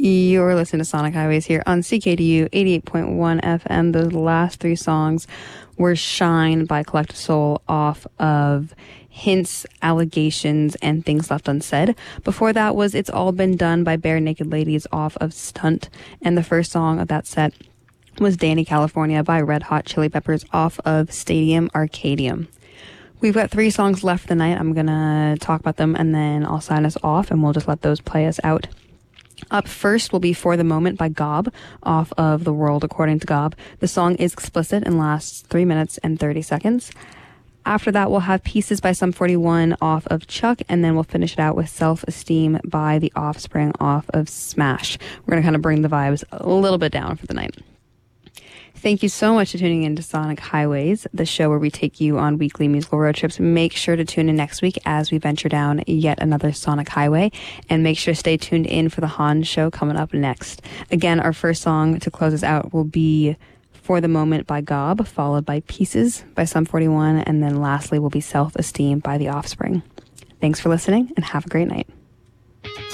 You're listening to Sonic Highways here on CKDU 88.1 FM. Those last three songs were Shine by Collective Soul off of Hints, Allegations, and Things Left Unsaid. Before that was It's All Been Done by Bare Naked Ladies off of Stunt. And the first song of that set was Danny California by Red Hot Chili Peppers off of Stadium Arcadium. We've got three songs left for the night. I'm going to talk about them and then I'll sign us off and we'll just let those play us out. Up first will be For the Moment by Gob off of The World According to Gob. The song is explicit and lasts 3 minutes and 30 seconds. After that, we'll have Pieces by Sum 41 off of Chuck, and then we'll finish it out with Self-Esteem by The Offspring off of Smash. We're going to kind of bring the vibes a little bit down for the night. Thank you so much for tuning in to Sonic Highways, the show where we take you on weekly musical road trips. Make sure to tune in next week as we venture down yet another Sonic Highway, and make sure to stay tuned in for the Han show coming up next. Again, our first song to close us out will be For the Moment by Gob, followed by Pieces by Sum 41, and then lastly will be Self-Esteem by The Offspring. Thanks for listening, and have a great night.